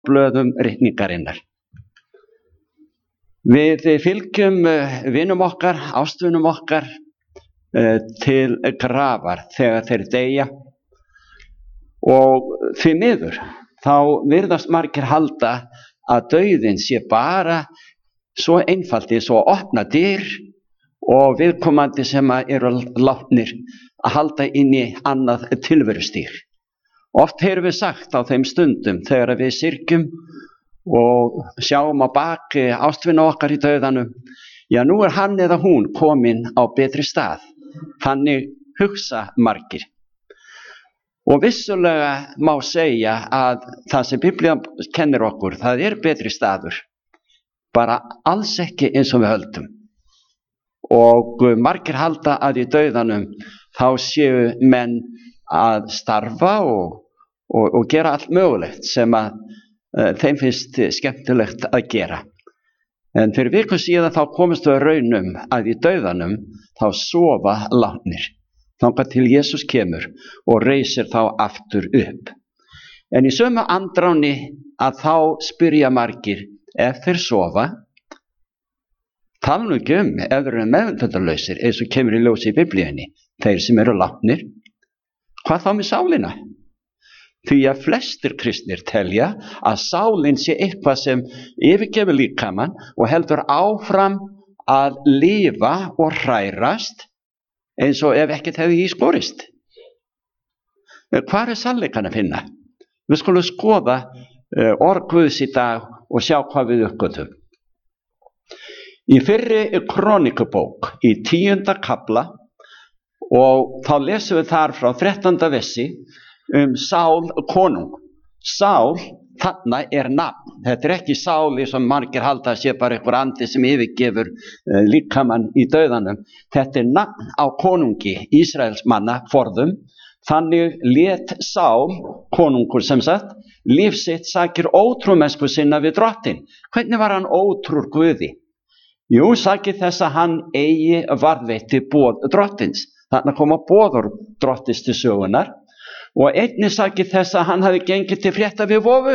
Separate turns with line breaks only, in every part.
blöðum ritningarinnar. Við fylgjum vinum okkar, ástvinum okkar til grafar þegar þeir deyja og því miður þá virðast margir halda að dauðinn sé bara svo einfaldi, svo opna dyr og viðkomandi sem eru látnir að halda inn í annað tilverustig. Oft heyrum við sagt á þeim stundum þegar við syrgjum og sjáum á baki ástvina okkar í dauðanum, já, nú er hann eða hún komin á betri stað. Þannig hugsa margir. Og vissulega má segja að það sem Biblían kennir okkur, það er betri staður. Bara alls ekki eins og við höldum. Og margir halda að í dauðanum þá séu menn að starfa og gera allt mögulegt sem að þeim finnst skemmtilegt að gera. En fyrir viku síðan þá komist við raunum að í dauðanum þá sofa látnir, þangað til Jesús kemur og reisir þá aftur upp. En í sömu andráni að þá spyrja margir, ef þeir sofa, tala nú ekki ef þeir eru meðvitundarlausir, eins og kemur í ljós í Biblíunni, þeir sem eru látnir, hvað þá með sálina? Því að flestir kristnir telja að sálin sé eitthvað sem yfirgefur líkamann og heldur áfram að lifa og hrærast eins og ef ekkert hefði í skorist. Hvar er sannleikann að finna? Við skulum skoða orð Guðs í dag og sjá hvað við uppgötvum. Í fyrri Krónikubók í 10. kafla og þá lesum við þar frá 13. versi Sál konung. Sál, þarna er nafn. Þetta er ekki Sáli sem margir halda að sé bara einhver andi sem yfirgefur líkamann í dauðanum. Þetta er nafn á konungi Ísraels manna forðum. Þannig lét Sál, konungur sem sagt, líf sitt sakir ótrúmennsku sinna við drottinn. Hvernig var hann ótrúr Guði? Jú, sakir þess að hann eigi varðveitti boð drottins. Þarna koma boður drottins til sögunar. Og einnig sakir þess að hann hafi gengið til frétta við vofu.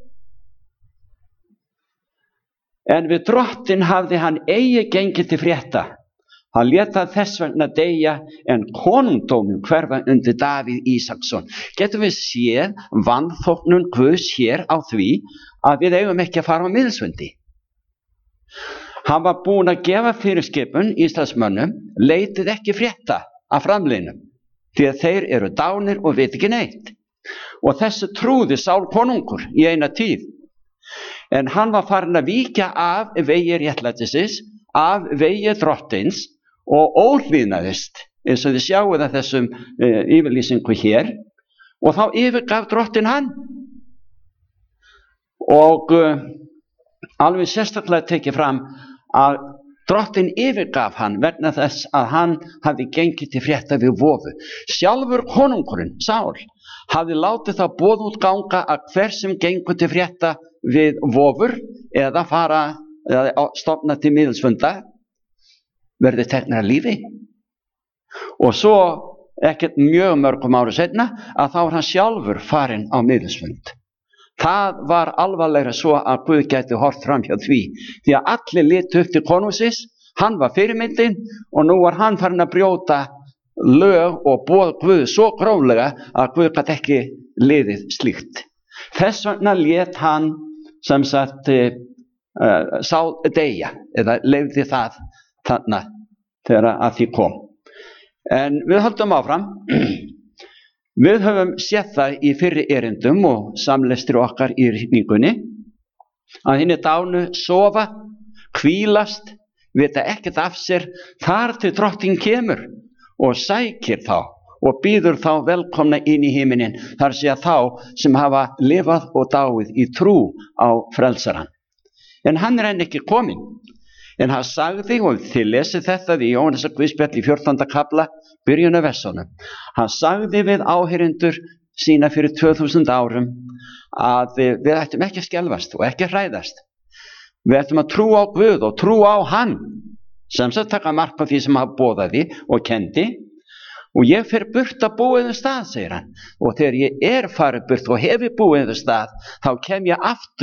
En við drottinn hafði hann eigi gengið til frétta. Hann lét það þess vegna deyja en konungdóminn hverfa undir Davíð Ísaksson. Getum við séð vanþóknun Guðs hér á því að við eigum ekki að fara á miðilsfundi. Hann var búinn að gefa fyrirskipun Íslandsmönnum, leitið ekki frétta af framliðnum. Því að þeir eru dánir og veit ekki neitt. Og þessu trúði Sál konungur í eina tíð. En hann var farin að víkja af vegi réttlætisins, af vegi drottins og óhlýðnaðist, eins og þið sjáuð að þessum yfirlýsingu hér. Og þá yfirgaf drottinn hann. Og alveg sérstaklega tekið fram að drottinn yfirgaf hann vegna þess að hann hafði gengið til frétta við vofu. Sjálfur konungurinn, Sál, hafði látið það boð út ganga að hver sem gengur til frétta við vofur eða stofna til miðilsfunda verði teknir af lífi. Og svo, ekkert mjög mörgum árum seinna, að þá var hann sjálfur farinn á miðilsfund. Það var alvarlegra svo að Guð gæti horft fram hjá því að allir litu upp til konungsins, hann var fyrirmyndin og nú var hann farin að brjóta lög og boð Guð svo gróflega að Guð gat ekki liðið slíkt. Þess vegna lét hann sem sagt Sál deyja eða leyfði það þarna þegar að því kom. En við höldum áfram. Við höfum séð það í fyrri erindum og samlestri okkar í ritningunni að hinni dánu sofa, hvílast, vita ekkert af sér þar til drottinn kemur og sækir þá og býður þá velkomna inn í himinin, þar sé að þá sem hafa lifað og dáið í trú á frelsarann. En hann er enn ekki kominn. En hann sagði, og þið lesið þetta í Jóhannesar guðspjall í 14. kafla, byrjun af versunum. Hann sagði við áheyrendur sína fyrir 2000 árum að við ættum ekki að skelfast og ekki að hræðast. Við ættum að trúa á Guð og trúa á hann, sem sagt taka mark á því sem hann boðaði og kendi, Og ég fer burt að búið stað, segir hann. Og þegar ég er farið burt og hefur búið stað, þá kem ég aftur